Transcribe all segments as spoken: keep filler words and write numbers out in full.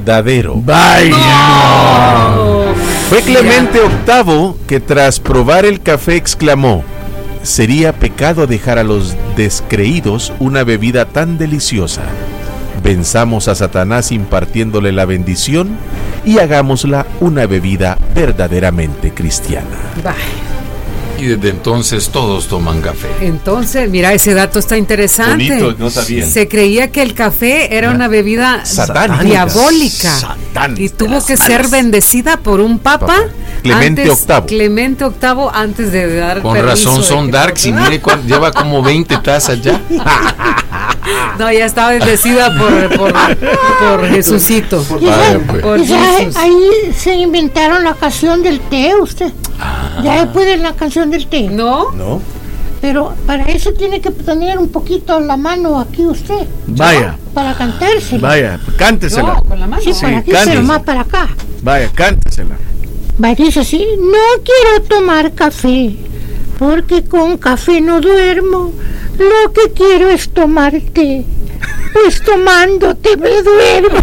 Verdadero. ¡Vaya! No. Fue Clemente octavo que tras probar el café exclamó: sería pecado dejar a los descreídos una bebida tan deliciosa. Venzamos a Satanás impartiéndole la bendición y hagámosla una bebida verdaderamente cristiana. Bye. Y desde entonces todos toman café. Entonces, mira, ese dato está interesante. Bonito, no sabía. Se creía que el café era una bebida satánica, diabólica satánica, y tuvo que ser bendecida por un papa, papa. Clemente antes, octavo. Clemente octavo antes de dar Con permiso razón son de darks y mire cuán, lleva como veinte tazas ya. No, ya estaba bendecida por, por, por Jesucito. Por, Vaya, pues. por Jesús. Ahí se inventaron la canción del té, usted. Ah. Ya después de la canción del té. No. No. Pero para eso tiene que tener un poquito la mano aquí usted. Vaya. Para cantársela. Vaya, cántesela. No, con la mano. Sí, Sí, para aquí, cántesela. pero más para acá. Vaya, cántesela. Va, dice así: no quiero tomar café, porque con café no duermo. Lo que quiero es tomar té, pues tomándote me duermo.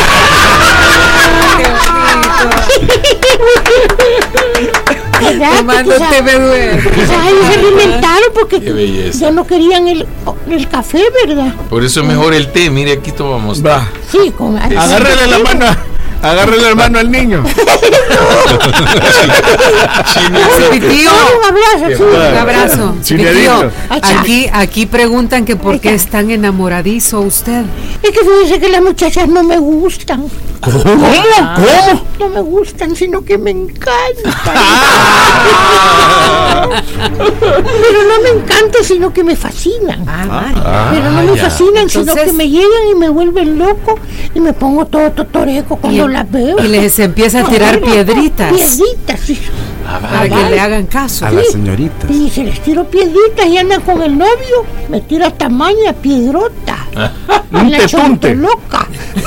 Tomándote me duermo. Ay, se lo inventaron porque Qué belleza. ya no querían el, el café, ¿verdad? Por eso es mejor el té. Mire, aquí tomamos té. Va. Sí, con Agárrele la mano. Agárrele la mano al niño. Chipitío, un abrazo, sí. un abrazo. Chipitío, Ay, aquí, aquí preguntan que por qué es tan enamoradizo usted. Es que fíjese que las muchachas no me gustan. ¿Cómo? ¿Cómo? No me gustan, sino que me encantan. Pero no me encantan, sino que me fascinan. Ah, Pero no me ya. fascinan, sino Entonces- que me llegan y me vuelven loco y me pongo todo totoreco cuando las veo. Y les empieza a tirar piedritas Piedritas, sí. para que le hagan caso. A las señoritas. Y se les tiro piedritas y andan con el novio, me tira tamaña piedrota. Un La tetunte. loca.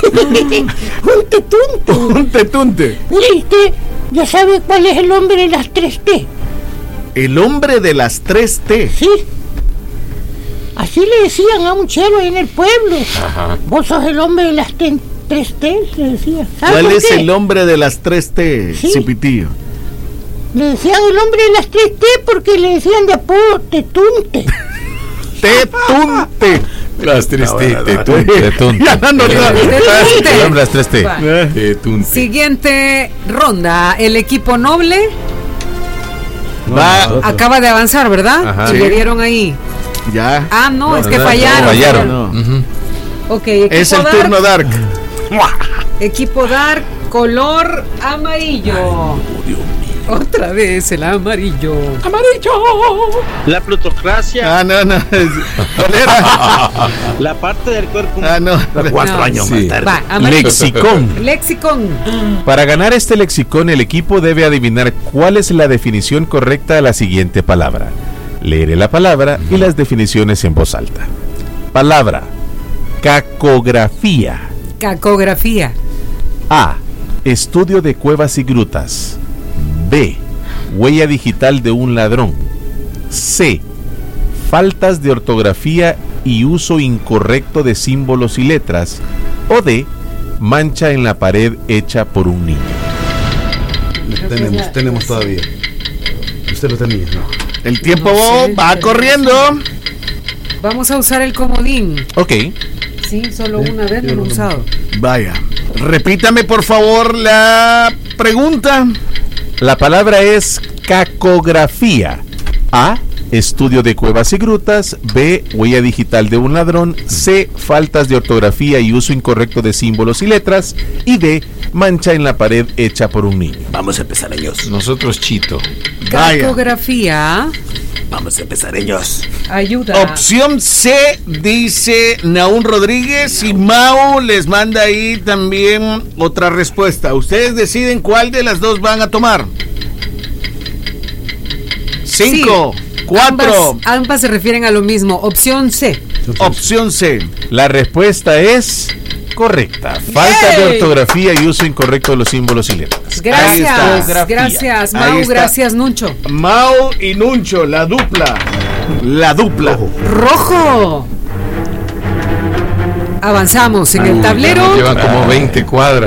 Un tetunte. Un tetunte. Mire, usted ya sabe cuál es el hombre de las tres T. El hombre de las tres T. Sí. Así le decían a un chelo ahí en el pueblo. Ajá. Vos sos el hombre de las ten- tres T, le decían. ¿Sabe ¿Cuál por es qué? el hombre de las tres T, Sí. Cipitío? Le decían el hombre de las tres T porque le decían de apodo tetunte. Tetunte. Las tres T. Ah, Tetun, bueno, tetun. Ya no, no, no. El las tres T. Va. Tetun. Siguiente ronda, el equipo noble Va. acaba de avanzar, ¿verdad? Ajá. Y le Sí. dieron ahí. Ya. Ah, no, es que no, fallaron. fallaron. No. Ujú. Ok, equipo Es el Dark, turno Dark. Equipo Dark, color amarillo. Otra vez el amarillo. La plutocracia, Ah, no, no. ¿Cuál era? la parte del cuerpo. Ah, no. Cuatro No. años Sí. más tarde. Va, amarillo. Lexicón. Lexicon. Para ganar este lexicón, el equipo debe adivinar cuál es la definición correcta de la siguiente palabra. Leeré la palabra y las definiciones en voz alta. Palabra: cacografía. Cacografía. A. Estudio de cuevas y grutas. B. Huella digital de un ladrón. C. Faltas de ortografía y uso incorrecto de símbolos y letras. O D. Mancha en la pared hecha por un niño. Tenemos, tenemos todavía. Usted lo tenía, ¿no? El tiempo No sé. va corriendo. Vamos a usar el comodín. Ok. Sí, solo una vez lo he usado. Vaya. Repítame, por favor, la pregunta. La palabra es cacografía. A. Estudio de cuevas y grutas. B. Huella digital de un ladrón. C. Faltas de ortografía y uso incorrecto de símbolos y letras. Y D. Mancha en la pared hecha por un niño. Vamos a empezar, ellos. Nosotros chito. Vaya. Cacografía. Vamos a empezar, ellos. Ayuda. Opción C, dice Naún Rodríguez, y Mau les manda ahí también otra respuesta. Ustedes deciden cuál de las dos van a tomar. Cinco, Sí. cuatro. Ambas, ambas se refieren a lo mismo. Opción C. Opción C. La respuesta es correcta. Falta de ¡Yay! ortografía y uso incorrecto de los símbolos y letras. Gracias. Cacografía. Gracias, Ahí Mau. está. Gracias, Nuncho. Mau y Nuncho, la dupla. La dupla. Rojo. Avanzamos en el tablero. Llevan como veinte cuadras.